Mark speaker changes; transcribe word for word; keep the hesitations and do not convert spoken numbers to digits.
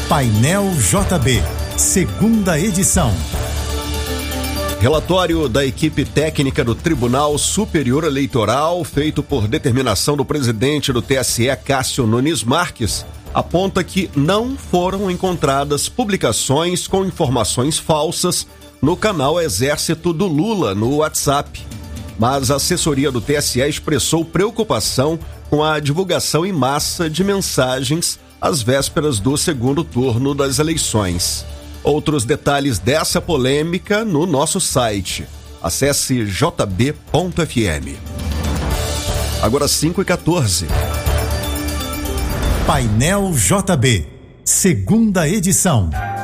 Speaker 1: Painel J B, segunda edição.
Speaker 2: Relatório da equipe técnica do Tribunal Superior Eleitoral, feito por determinação do presidente do T S E, Cássio Nunes Marques, aponta que não foram encontradas publicações com informações falsas no canal Exército do Lula no WhatsApp. Mas a assessoria do T S E expressou preocupação com a divulgação em massa de mensagens às vésperas do segundo turno das eleições. Outros detalhes dessa polêmica no nosso site. Acesse j b ponto f m. Agora cinco e quatorze.
Speaker 1: Painel J B, segunda edição.